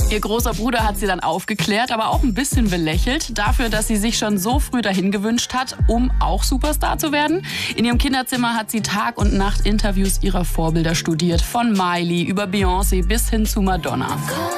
Ihr großer Bruder hat sie dann aufgeklärt, aber auch ein bisschen belächelt dafür, dass sie sich schon so früh dahin gewünscht hat, um auch Superstar zu werden. In ihrem Kinderzimmer hat sie Tag und Nacht Interviews ihrer Vorbilder studiert, von Miley über Beyoncé bis hin zu Madonna.